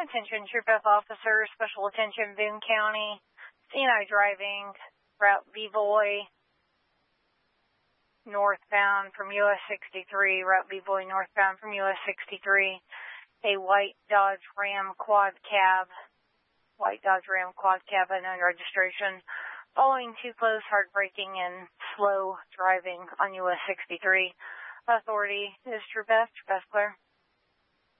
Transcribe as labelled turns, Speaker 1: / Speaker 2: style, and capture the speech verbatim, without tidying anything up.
Speaker 1: Attention True Path officers, special attention Boone County, C N I driving, route Vivoy, northbound from U S sixty-three, route Vivoy northbound from U S sixty-three, a white Dodge Ram quad cab, white Dodge Ram quad cab unknown registration, following too close, hard braking, and slow driving on U S sixty-three. Authority is True Path, True Path clear.